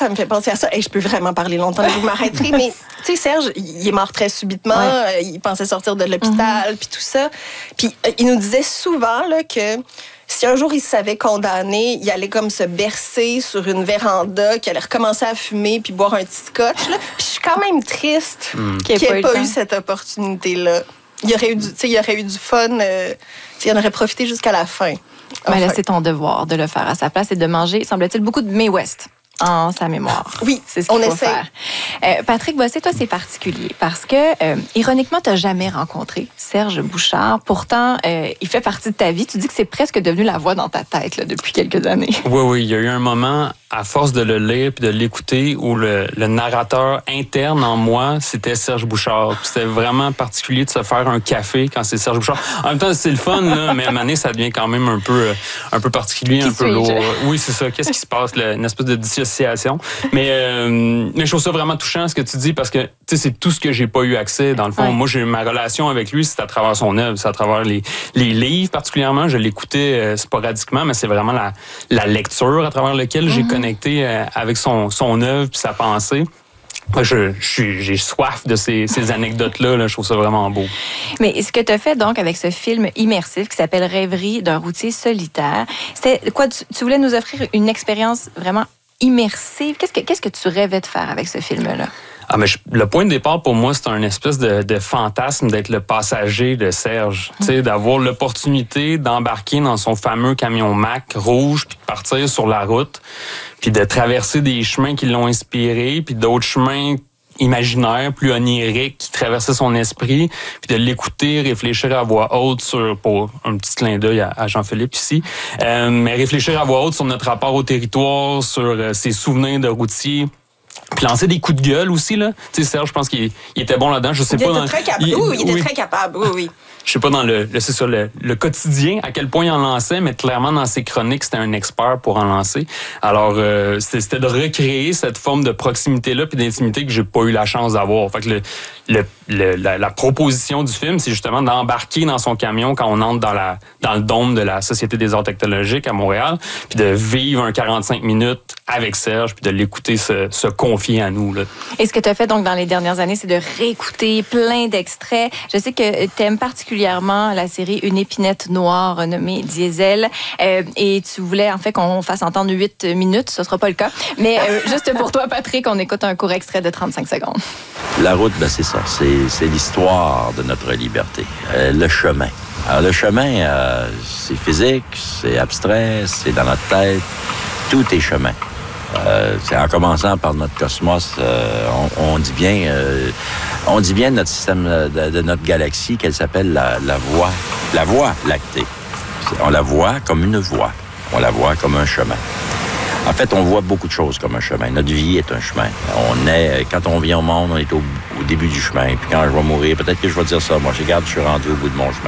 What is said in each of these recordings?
ça me fait penser à ça. Hey, je peux vraiment parler longtemps, vous m'arrêterez, mais tu sais, Serge, il est mort très subitement. Il pensait sortir de l'hôpital, puis tout ça. Puis il nous disait souvent là, que si un jour il se savait condamné, il allait comme se bercer sur une véranda, qu'il allait recommencer à fumer puis boire un petit scotch. Là. Puis je suis quand même triste qu'il n'ait pas eu cette opportunité-là. Il y aurait eu du fun. Il en aurait profité jusqu'à la fin. Mais là, c'est ton devoir de le faire à sa place et de manger, semble-t-il, beaucoup de Mae West en sa mémoire. Oui, c'est ce qu'il faut faire. Patrick Bossé, toi, c'est particulier parce que, ironiquement, tu n'as jamais rencontré Serge Bouchard. Pourtant, il fait partie de ta vie. Tu dis que c'est presque devenu la voix dans ta tête là, depuis quelques années. Oui, il y a eu un moment, à force de le lire puis de l'écouter, où le narrateur interne en moi, c'était Serge Bouchard. Puis c'était vraiment particulier de se faire un café quand c'est Serge Bouchard. En même temps, c'est le fun, là, mais à un moment donné, ça devient quand même un peu particulier, un peu lourd. Oui, c'est ça. Qu'est-ce qui se passe? Une espèce de dissociation. Mais je trouve ça vraiment touchant, ce que tu dis, parce que c'est tout ce que j'ai pas eu accès. Dans le fond, moi, j'ai ma relation avec lui, c'est à travers son œuvre, c'est à travers les livres particulièrement. Je l'écoutais sporadiquement, mais c'est vraiment la lecture à travers laquelle j'ai connecté avec son œuvre puis sa pensée. J'ai soif de ces anecdotes-là. Là. Je trouve ça vraiment beau. Mais ce que tu as fait donc avec ce film immersif qui s'appelle Rêverie d'un routier solitaire, c'était quoi? Tu voulais nous offrir une expérience vraiment immersive. Qu'est-ce que tu rêvais de faire avec ce film-là? Le point de départ pour moi, c'est un espèce de fantasme d'être le passager de Serge. D'avoir l'opportunité d'embarquer dans son fameux camion Mack rouge puis de partir sur la route puis de traverser des chemins qui l'ont inspiré puis d'autres chemins imaginaires, plus oniriques, qui traversaient son esprit, puis de l'écouter, réfléchir à voix haute pour un petit clin d'œil à Jean-Philippe ici, mais réfléchir à voix haute sur notre rapport au territoire, sur ses souvenirs de routier. Puis lancer des coups de gueule aussi, là. Tu sais, Serge, je pense qu'il était bon là-dedans. Je sais pas. Il était très capable, oui. Je sais pas dans le quotidien à quel point il en lançait, mais clairement dans ses chroniques, c'était un expert pour en lancer. Alors, c'était de recréer cette forme de proximité-là puis d'intimité que j'ai pas eu la chance d'avoir. Fait que la proposition du film, c'est justement d'embarquer dans son camion quand on entre dans le dôme de la Société des arts technologiques à Montréal, puis de vivre un 45 minutes avec Serge, puis de l'écouter se confier à nous. Là. Et ce que tu as fait donc dans les dernières années, c'est de réécouter plein d'extraits. Je sais que tu aimes particulièrement la série Une épinette noire nommée Diesel, et tu voulais en fait qu'on fasse entendre 8 minutes. Ce sera pas le cas. Mais juste pour toi, Patrick, on écoute un court extrait de 35 secondes. La route, c'est ça. C'est l'histoire de notre liberté. Le chemin. Alors, le chemin, c'est physique, c'est abstrait, c'est dans notre tête. Tout est chemin. C'est en commençant par notre cosmos, on dit bien de notre système, de notre galaxie, qu'elle s'appelle la Voie lactée. On la voit comme une voie. On la voit comme un chemin. En fait, on voit beaucoup de choses comme un chemin. Notre vie est un chemin. Quand on vient au monde, on est au début du chemin. Puis quand je vais mourir, peut-être que je vais dire ça. Moi, je suis rendu au bout de mon chemin.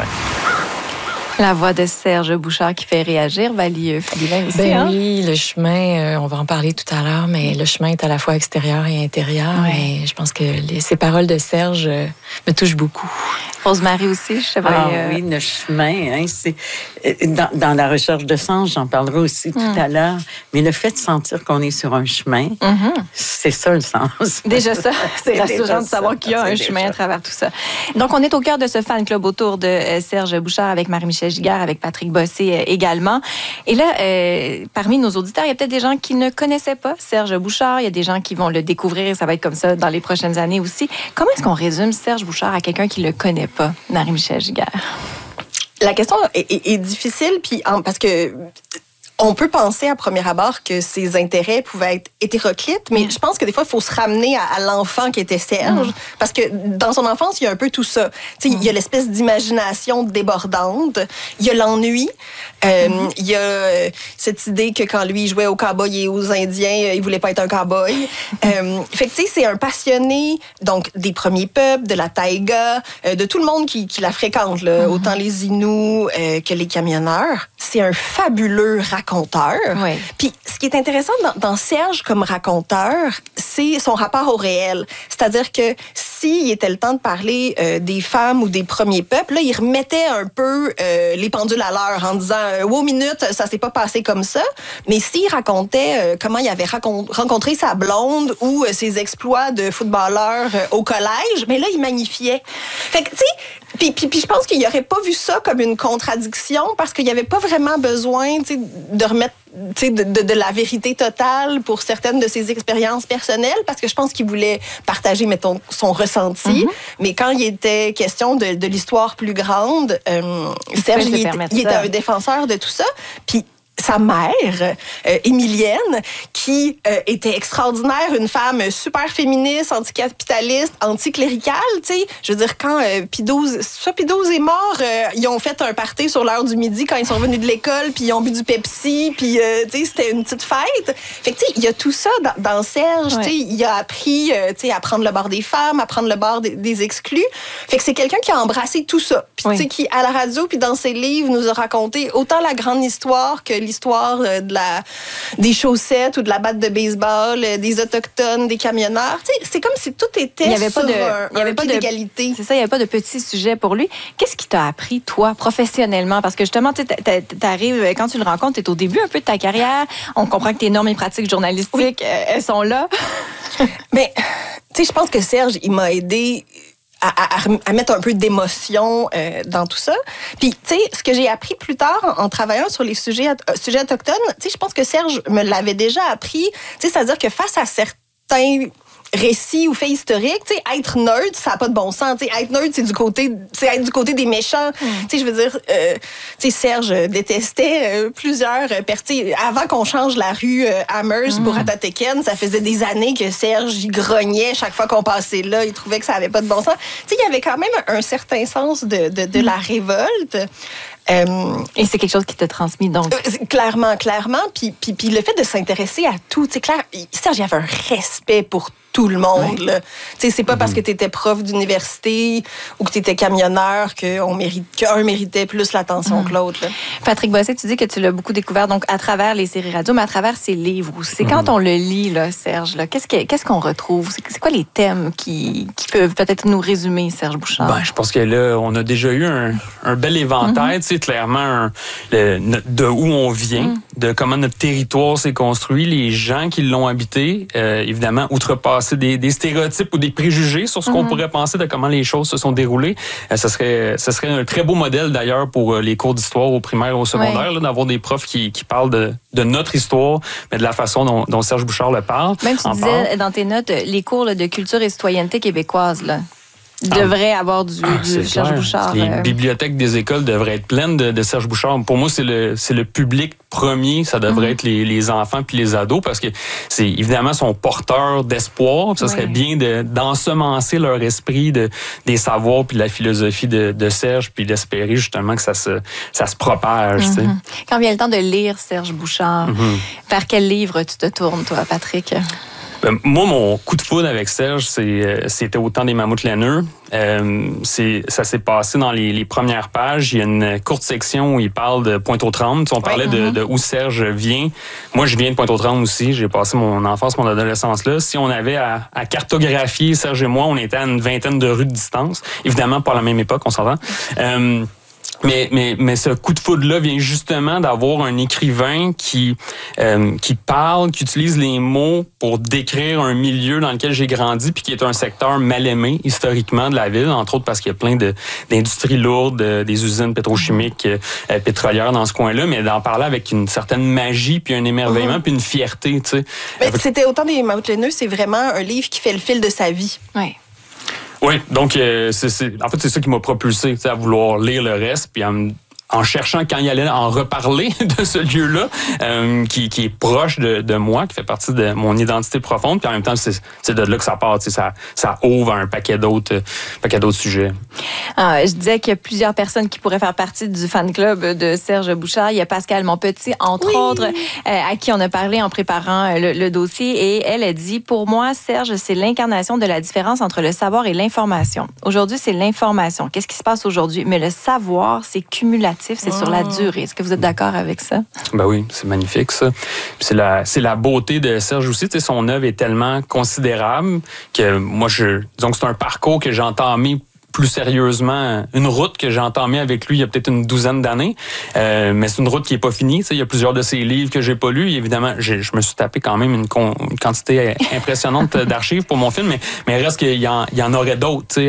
La voix de Serge Bouchard qui fait réagir, Valie Philibin aussi. Oui, le chemin, on va en parler tout à l'heure, mais le chemin est à la fois extérieur et intérieur. Ouais. Et je pense que ces paroles de Serge me touchent beaucoup. Rosemary aussi, je sais pas. Oui, le chemin, c'est dans la recherche de sens, j'en parlerai aussi tout à l'heure. Mais le fait de sentir qu'on est sur un chemin, c'est ça le sens. Déjà ça, c'est rassurant de savoir qu'il y a un chemin à travers tout ça. Donc, on est au cœur de ce fan club autour de Serge Bouchard avec Marie-Michel Giguère, avec Patrick Bossé également. Et là, parmi nos auditeurs, il y a peut-être des gens qui ne connaissaient pas Serge Bouchard. Il y a des gens qui vont le découvrir. Ça va être comme ça dans les prochaines années aussi. Comment est-ce qu'on résume Serge Bouchard à quelqu'un qui ne le connaît pas, Marie-Michel Giguère? La question est difficile, puis parce que on peut penser à premier abord que ses intérêts pouvaient être hétéroclites, mais je pense que des fois, il faut se ramener à l'enfant qui était Serge, parce que dans son enfance, il y a un peu tout ça. Il y a l'espèce d'imagination débordante, il y a l'ennui, il y a cette idée que quand lui jouait aux cow-boys et aux Indiens, il voulait pas être un cow-boy. Fait que tu sais, c'est un passionné donc des premiers peuples, de la taïga, de tout le monde qui la fréquente, là, autant les Inuits que les camionneurs. c'est un fabuleux raconteur. Oui. Puis ce qui est intéressant dans Serge comme raconteur, c'est son rapport au réel. C'est-à-dire que s'il était le temps de parler des femmes ou des premiers peuples, là, il remettait un peu les pendules à l'heure en disant « wow, minute, ça s'est pas passé comme ça ». Mais s'il racontait comment il avait rencontré sa blonde ou ses exploits de footballeur au collège, mais là, il magnifiait. Fait que, tu sais, puis je pense qu'il n'aurait pas vu ça comme une contradiction parce qu'il n'y avait pas vraiment besoin de remettre de la vérité totale pour certaines de ses expériences personnelles parce que je pense qu'il voulait partager, mettons, son ressenti. Mais quand il était question de l'histoire plus grande, Serge, il était un défenseur de tout ça. Puis sa mère, Émilienne, qui était extraordinaire, une femme super féministe, anticapitaliste, anticléricale, tu sais. Je veux dire, quand Pie XII est mort, ils ont fait un party sur l'heure du midi quand ils sont venus de l'école, puis ils ont bu du Pepsi, puis tu sais, c'était une petite fête. Fait que tu sais, il y a tout ça dans Serge, tu sais, il a appris, tu sais, à prendre le bord des femmes, à prendre le bord des exclus. Fait que c'est quelqu'un qui a embrassé tout ça. Puis tu sais, qui, à la radio, puis dans ses livres, nous a raconté autant la grande histoire que l'histoire des chaussettes ou de la batte de baseball, des autochtones, des camionneurs. Tu sais, c'est comme si tout était sur un pied d'égalité. C'est ça, il n'y avait pas de petits sujets pour lui. Qu'est-ce qui t'a appris, toi, professionnellement? Parce que justement, tu arrives, quand tu le rencontres, tu es au début un peu de ta carrière. On comprend que tes normes et pratiques journalistiques, elles sont là. Mais, tu sais, je pense que Serge, il m'a aidé à mettre un peu d'émotion dans tout ça. Puis, tu sais, ce que j'ai appris plus tard en travaillant sur les sujets autochtones, tu sais, je pense que Serge me l'avait déjà appris. Tu sais, c'est-à-dire que face à certains récits ou faits historiques, tu sais, être neutre, ça n'a pas de bon sens. Tu sais, être neutre, c'est être du côté des méchants. Tu sais, je veux dire, tu sais, Serge détestait plusieurs personnes. Avant qu'on change la rue Amherst pour Atateken, ça faisait des années que Serge il grognait chaque fois qu'on passait là. Il trouvait que ça n'avait pas de bon sens. Tu sais, il y avait quand même un certain sens de la révolte. Et c'est quelque chose qui t'a transmis, donc? Clairement. Puis le fait de s'intéresser à tout, tu sais, clair, Serge, il y avait un respect pour tout le monde. Tu sais, c'est pas parce que tu étais prof d'université ou que tu étais camionneur qu'un méritait plus l'attention que l'autre. Là. Patrick Bossé, tu dis que tu l'as beaucoup découvert donc à travers les séries radio, mais à travers ses livres aussi. Quand on le lit, là, Serge, là, qu'est-ce qu'on retrouve? C'est quoi les thèmes qui peuvent peut-être nous résumer, Serge Bouchard? Ben, je pense que là, on a déjà eu un bel éventail, tu sais, clairement, de où on vient, de comment notre territoire s'est construit, les gens qui l'ont habité, évidemment, outrepasser des stéréotypes ou des préjugés sur ce qu'on pourrait penser de comment les choses se sont déroulées. Ce serait un très beau modèle, d'ailleurs, pour les cours d'histoire au primaire et au secondaire, là, d'avoir des profs qui parlent de notre histoire, mais de la façon dont Serge Bouchard le parle. Même tu disais dans tes notes, les cours là, de culture et citoyenneté québécoise, là. Devrait avoir du Serge Bouchard. Les bibliothèques des écoles devraient être pleines de Serge Bouchard. Pour moi, c'est le public premier. Ça devrait être les enfants puis les ados parce que c'est évidemment son porteur d'espoir. Ça serait bien d'ensemencer leur esprit des savoirs puis de la philosophie de Serge puis d'espérer justement que ça se propage. Tu sais. Quand vient le temps de lire Serge Bouchard, vers quel livre tu te tournes, toi, Patrick? Moi, mon coup de foudre avec Serge, c'était au temps des mammouths laineux. Ça s'est passé dans les premières pages. Il y a une courte section où il parle de Pointe-aux-Trembles. Tu sais, on parlait de où Serge vient. Moi, je viens de Pointe-aux-Trembles aussi. J'ai passé mon enfance, mon adolescence là. Si on avait à cartographier, Serge et moi, on était à une vingtaine de rues de distance. Évidemment, pas à la même époque, on s'entend. Mais ce coup de foudre-là vient justement d'avoir un écrivain qui parle, qui utilise les mots pour décrire un milieu dans lequel j'ai grandi puis qui est un secteur mal aimé historiquement de la ville, entre autres parce qu'il y a plein d'industries lourdes, des usines pétrochimiques, pétrolières dans ce coin-là, mais d'en parler avec une certaine magie puis un émerveillement puis une fierté, tu sais. C'était autant des mammouths laineux, c'est vraiment un livre qui fait le fil de sa vie. Oui. Oui, donc en fait, c'est ça qui m'a propulsé à vouloir lire le reste, puis en cherchant quand il allait en reparler de ce lieu-là, qui est proche de moi, qui fait partie de mon identité profonde, puis en même temps, c'est de là que ça part, ça ouvre un paquet d'autres sujets. Je disais qu'il y a plusieurs personnes qui pourraient faire partie du fan club de Serge Bouchard. Il y a Pascal Monpetit, entre autres, à qui on a parlé en préparant le dossier, et elle a dit, pour moi, Serge, c'est l'incarnation de la différence entre le savoir et l'information. Aujourd'hui, c'est l'information. Qu'est-ce qui se passe aujourd'hui? Mais le savoir, c'est cumulatif. créatif, c'est sur la durée. Est-ce que vous êtes d'accord avec ça? Ben oui, c'est magnifique, ça. Puis c'est la beauté de Serge aussi. Tu sais, son œuvre est tellement considérable que moi, disons que c'est un parcours que j'ai entamé plus sérieusement, une route que j'ai entamée avec lui il y a peut-être une douzaine d'années, mais c'est une route qui n'est pas finie. Tu sais, il y a plusieurs de ses livres que j'ai pas lus. Évidemment, je me suis tapé quand même une quantité impressionnante d'archives pour mon film, mais il reste qu'il y en aurait d'autres, tu sais,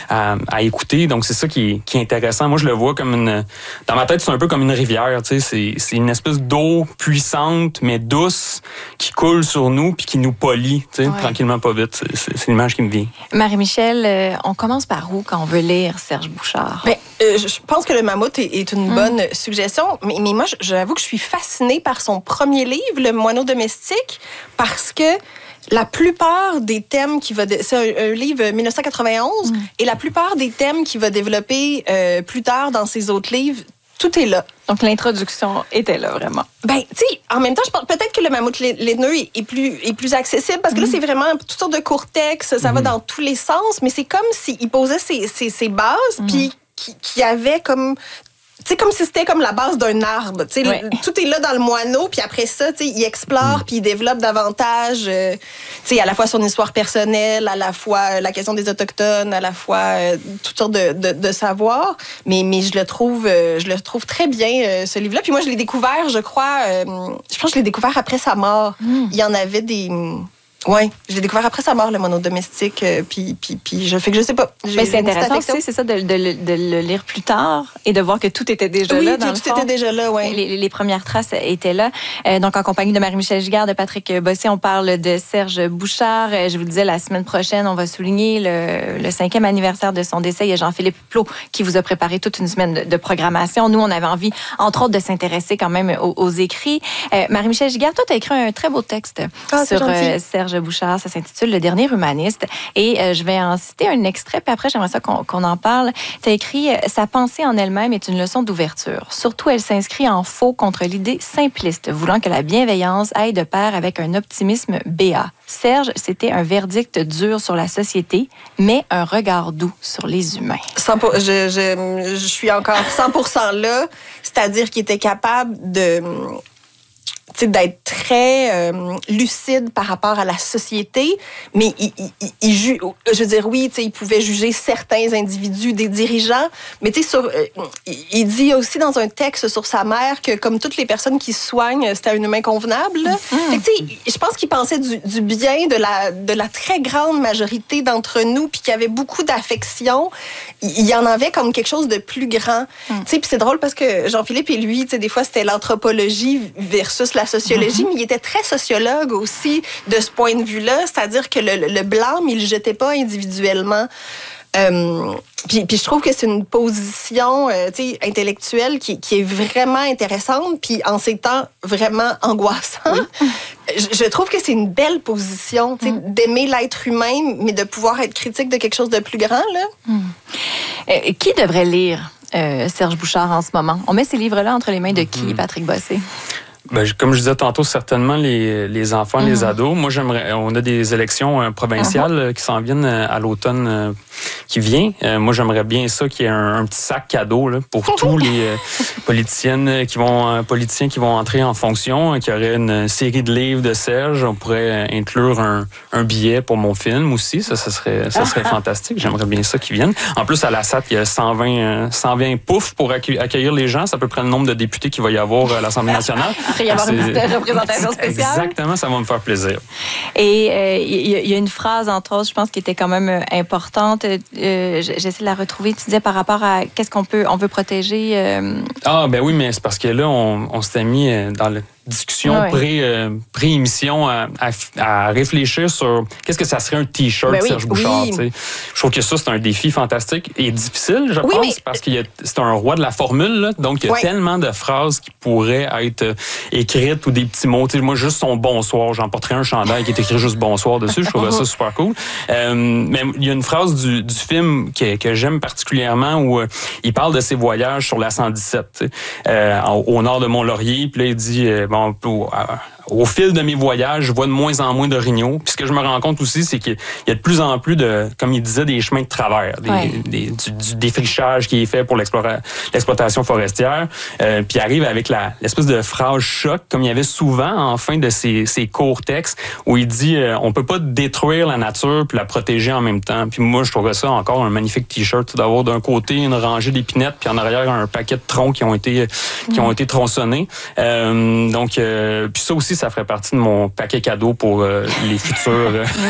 à écouter. Donc c'est ça qui est intéressant. Moi, je le vois comme dans ma tête, c'est un peu comme une rivière. Tu sais, c'est une espèce d'eau puissante mais douce qui coule sur nous puis qui nous polie, tu sais, tranquillement, pas vite. C'est l'image qui me vient. Marie-Michel, on commence par où quand on veut lire Serge Bouchard? Ben, je pense que Le Mammouth est une bonne suggestion, mais moi, j'avoue que je suis fascinée par son premier livre, Le Moineau domestique, parce que la plupart des thèmes qu'il va... C'est un livre 1991, et la plupart des thèmes qu'il va développer plus tard dans ses autres livres, tout est là. Donc, l'introduction était là, vraiment. Ben, tu sais, en même temps, je pense peut-être que Le Mammouth laineux est plus accessible, parce que là, c'est vraiment toutes sortes de courts textes, ça va dans tous les sens, mais c'est comme s'il posait ses bases, puis qu'il y avait comme... Tu sais, comme si c'était comme la base d'un arbre. Tu sais, tout est là dans le moineau, puis après ça, tu sais, il explore, puis il développe davantage, tu sais, à la fois son histoire personnelle, à la fois la question des Autochtones, à la fois toutes sortes de savoirs. Mais je le trouve très bien, ce livre-là. Puis moi, je l'ai découvert, je crois, je pense que je l'ai découvert après sa mort. Il y en avait des... Oui, j'ai découvert après sa mort, Le Moineau domestique, puis je sais pas. Mais c'est intéressant aussi, c'est ça, de le lire plus tard et de voir que tout était déjà là, dans le fond. Oui, tout était déjà là, oui. Les premières traces étaient là. Donc, en compagnie de Marie-Michel Giguère, de Patrick Bossé, on parle de Serge Bouchard. Je vous le disais, la semaine prochaine, on va souligner le 5e anniversaire de son décès. Il y a Jean-Philippe Plot qui vous a préparé toute une semaine de programmation. Nous, on avait envie, entre autres, de s'intéresser quand même aux écrits. Marie-Michel Giguère, toi, tu as écrit un très beau texte sur Serge Bouchard. Ça s'intitule Le dernier humaniste. Et je vais en citer un extrait, puis après, j'aimerais ça qu'on en parle. Tu as écrit « Sa pensée en elle-même est une leçon d'ouverture. Surtout, elle s'inscrit en faux contre l'idée simpliste, voulant que la bienveillance aille de pair avec un optimisme béat. Serge, c'était un verdict dur sur la société, mais un regard doux sur les humains. » Je suis encore 100% là, c'est-à-dire qu'il était capable d'être très lucide par rapport à la société, mais je veux dire, oui, il pouvait juger certains individus, des dirigeants, mais il dit aussi dans un texte sur sa mère que, comme toutes les personnes qui se soignent, c'était un humain convenable. Je pense qu'il pensait du bien de la très grande majorité d'entre nous, puis qu'il y avait beaucoup d'affection. Il y en avait comme quelque chose de plus grand. Puis c'est drôle parce que Jean-Philippe et lui, des fois, c'était l'anthropologie versus la sociologie, mais il était très sociologue aussi de ce point de vue-là, c'est-à-dire que le blâme, il le jetait pas individuellement. Puis je trouve que c'est une position intellectuelle qui est vraiment intéressante, puis en ces temps vraiment angoissants. Je trouve que c'est une belle position, d'aimer l'être humain, mais de pouvoir être critique de quelque chose de plus grand. Là. Qui devrait lire Serge Bouchard en ce moment? On met ces livres-là entre les mains de qui, Patrick Bossé? Ben, comme je disais tantôt, certainement les enfants, les ados. Moi, on a des élections provinciales qui s'en viennent à l'automne qui vient. Moi, j'aimerais bien ça qu'il y ait un petit sac cadeau là, pour tous les politiciens qui vont entrer en fonction, qu'il y aurait une série de livres de Serge. On pourrait inclure un billet pour mon film aussi. Ça serait fantastique. J'aimerais bien ça qu'ils viennent. En plus, à la SAT, il y a 120 poufs pour accueillir les gens. C'est à peu près le nombre de députés qu'il va y avoir à l'Assemblée nationale. Il va y avoir une petite représentation spéciale. Exactement, ça va me faire plaisir. Et il y a une phrase, entre autres, je pense, qui était quand même importante. J'essaie de la retrouver. Tu disais par rapport à qu'est-ce qu'on veut protéger. Ah, ben oui, mais c'est parce que là, on s'était mis dans le discussion pré-émission à réfléchir sur qu'est-ce que ça serait un T-shirt Serge Bouchard. Oui. Je trouve que ça, c'est un défi fantastique et difficile, je pense, parce que c'est un roi de la formule. Là, donc, il y a tellement de phrases qui pourraient être écrites ou des petits mots. Moi, juste son bonsoir, j'en porterais un chandail qui est écrit juste bonsoir dessus. Je trouve ça super cool. Mais il y a une phrase du film que j'aime particulièrement où il parle de ses voyages sur la 117 au nord de Mont-Laurier. Puis là, il dit... au fil de mes voyages, je vois de moins en moins d'orignaux. Puis ce que je me rends compte aussi, c'est qu'il y a de plus en plus de, comme il disait, des chemins de travers, du défrichage qui est fait pour l'exploitation forestière. Puis il arrive avec l'espèce de phrase choc, comme il y avait souvent en fin de ces courts textes, où il dit on peut pas détruire la nature puis la protéger en même temps. Puis moi, je trouverais ça encore un magnifique t-shirt, d'avoir d'un côté une rangée d'épinettes, puis en arrière un paquet de troncs qui ont été tronçonnés. Donc, puis ça aussi, ça ferait partie de mon paquet cadeau pour les futurs.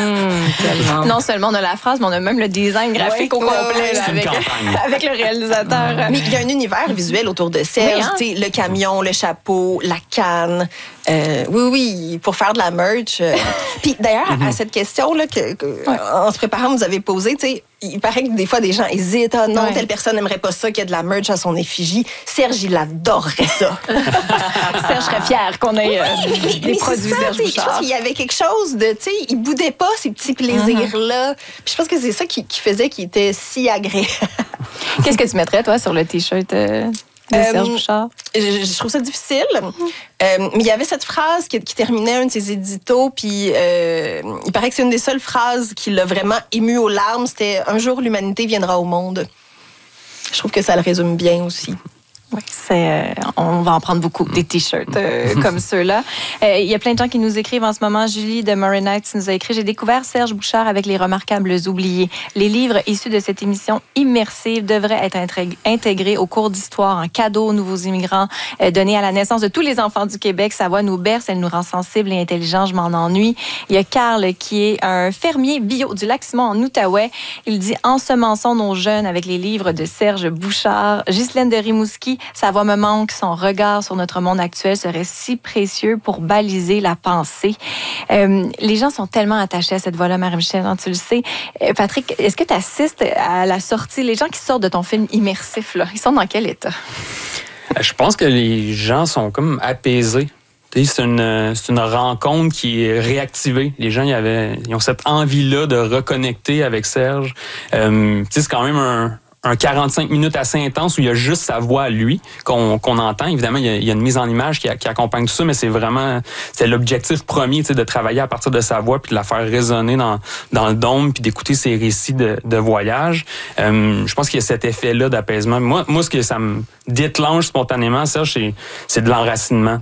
Non seulement on a la phrase, mais on a même le design graphique au complet avec le réalisateur. Mais il y a un univers visuel autour de Serge, le camion, le chapeau, la canne. Oui, pour faire de la merch. Puis d'ailleurs, à cette question-là, en se préparant, vous avez posé, il paraît que des fois, des gens hésitent. Ah non, telle personne n'aimerait pas ça, qu'il y a de la merch à son effigie. Serge, il adorerait ça. Serge serait fier qu'on ait des produits Serge Bouchard. Je pense qu'il y avait quelque chose de, il boudait pas ces petits plaisirs-là. Puis je pense que c'est ça qui faisait qu'il était si agréable. Qu'est-ce que tu mettrais, toi, sur le T-shirt de Serge Bouchard? Je trouve ça difficile. Mais il y avait cette phrase qui terminait un de ses éditos, puis il paraît que c'est une des seules phrases qui l'a vraiment ému aux larmes. C'était « Un jour, l'humanité viendra au monde ». Je trouve que ça le résume bien aussi. Oui, on va en prendre beaucoup, des T-shirts comme ceux-là. Il y a plein de gens qui nous écrivent en ce moment. Julie de Murray Nights nous a écrit « J'ai découvert Serge Bouchard avec Les Remarquables oubliés. Les livres issus de cette émission immersive devraient être intégrés au cours d'histoire en cadeau aux nouveaux immigrants, donnés à la naissance de tous les enfants du Québec. Sa voix nous berce, elle nous rend sensibles et intelligents. Je m'en ennuie. » Il y a Carl qui est un fermier bio du Lac-Simon en Outaouais. Il dit « Ensemençons nos jeunes avec les livres de Serge Bouchard. » Ghislaine de Rimouski, sa voix me manque, son regard sur notre monde actuel serait si précieux pour baliser la pensée. Les gens sont tellement attachés à cette voix-là, Marie-Michel, tu le sais. Patrick, est-ce que tu assistes à la sortie, les gens qui sortent de ton film immersif, là, ils sont dans quel état? Je pense que les gens sont comme apaisés. C'est une rencontre qui est réactivée. Les gens, ils ont cette envie-là de reconnecter avec Serge. C'est quand même un 45 minutes assez intense où il y a juste sa voix à lui qu'on entend. Évidemment, il y a une mise en image qui accompagne tout ça, mais c'est l'objectif premier, de travailler à partir de sa voix puis de la faire résonner dans le dôme puis d'écouter ses récits de voyage. Je pense qu'il y a cet effet-là d'apaisement. Moi, ce que ça me déclenche spontanément, Serge, c'est de l'enracinement.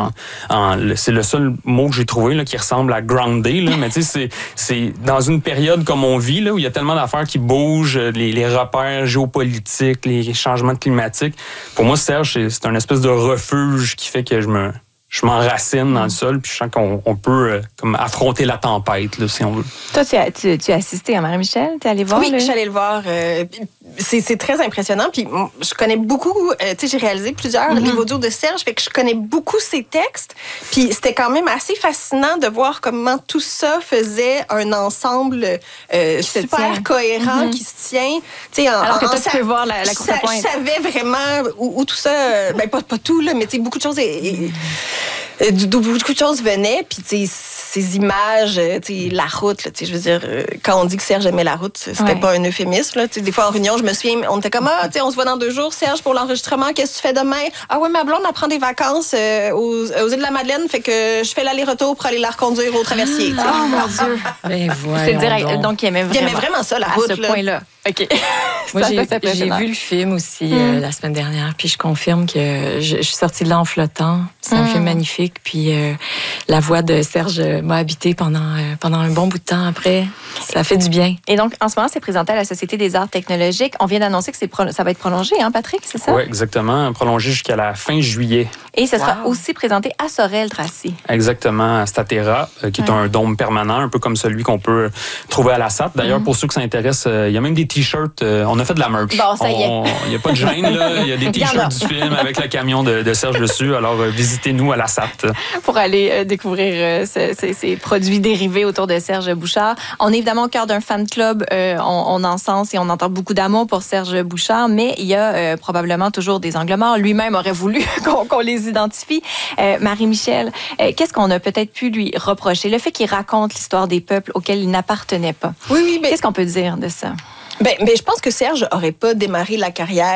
C'est le seul mot que j'ai trouvé là, qui ressemble à groundé, là, mais c'est dans une période comme on vit, là, où il y a tellement d'affaires qui bougent, les repères géopolitiques, les changements climatiques. Pour moi, Serge, c'est un espèce de refuge qui fait que je m'enracine dans le sol, puis je sens qu'on peut comme affronter la tempête, là, si on veut. Toi, tu as assisté à Marie-Michel? Tu es allé voir? Oui, je suis allée le voir. C'est très impressionnant. Puis je connais beaucoup, j'ai réalisé plusieurs livres audio de Serge, fait que je connais beaucoup ses textes. Puis c'était quand même assez fascinant de voir comment tout ça faisait un ensemble super cohérent qui se tient. Alors que toi, tu peux voir la courte pointe. Je savais vraiment où tout ça... pas tout, là, mais beaucoup de choses... D'où beaucoup de choses venaient, puis ces images, la route, là, je veux dire, quand on dit que Serge aimait la route, c'était pas un euphémisme. Là, des fois en réunion, je me souviens, on était comme on se voit dans 2 jours, Serge, pour l'enregistrement, qu'est-ce que tu fais demain? Ah ouais, ma blonde, elle prend des vacances aux îles de la Madeleine, fait que je fais l'aller-retour pour aller la reconduire au traversier. Oh mon Dieu! C'est direct. Donc, il aimait vraiment ça, la route. À ce point-là. OK. Moi, j'ai vu le film aussi la semaine dernière, puis je confirme que je suis sortie de là en flottant. C'est un film magnifique, puis la voix de Serge m'a habité pendant un bon bout de temps après. Ça fait du bien. Et donc, en ce moment, c'est présenté à la Société des arts technologiques. On vient d'annoncer que ça va être prolongé, hein, Patrick, c'est ça? Oui, exactement. Prolongé jusqu'à la fin juillet. Et ce sera aussi présenté à Sorel-Tracy. Exactement, à Statera, qui est un dôme permanent, un peu comme celui qu'on peut trouver à la SAT. D'ailleurs, pour ceux que ça intéresse, il y a même des T-shirts. On a fait de la merch. Bon, ça y est. Il n'y a pas de gêne, là. Il y a des T-shirts du film avec le camion de Serge dessus. Alors, visitez-nous à la SAT. Pour aller découvrir ces produits dérivés autour de Serge Bouchard. On est évidemment au cœur d'un fan club. On encense et on entend beaucoup d'amour pour Serge Bouchard, mais il y a probablement toujours des angles morts. Lui-même aurait voulu qu'on les identifie. Marie-Michel, qu'est-ce qu'on a peut-être pu lui reprocher? Le fait qu'il raconte l'histoire des peuples auxquels il n'appartenait pas. Oui, mais... Qu'est-ce qu'on peut dire de ça? Ben, je pense que Serge aurait pas démarré la carrière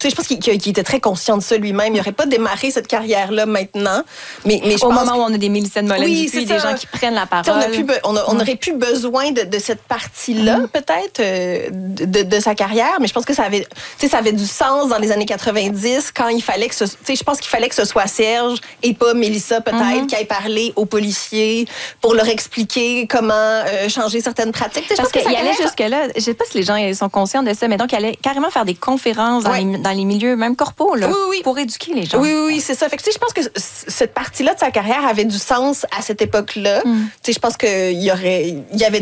je pense qu'il était très conscient de ça lui-même. Il n'aurait pas démarré cette carrière-là maintenant. Mais je Au pense moment où on a des Mélissa de Molène-Dupuis, des gens qui prennent la parole. On n'aurait plus besoin de cette partie-là, peut-être, de sa carrière. Mais je pense que ça avait du sens dans les années 90 quand il fallait que je pense qu'il fallait que ce soit Serge et pas Mélissa, peut-être, qui aille parler aux policiers pour leur expliquer comment changer certaines pratiques. Parce qu'il allait jusque-là, je ne sais pas si les gens sont conscients de ça, mais donc il allait carrément faire des conférences dans les milieux, même corpaux, là, pour éduquer les gens. Oui, c'est ça. Fait que, je pense que cette partie-là de sa carrière avait du sens à cette époque-là. Je pense qu'il y avait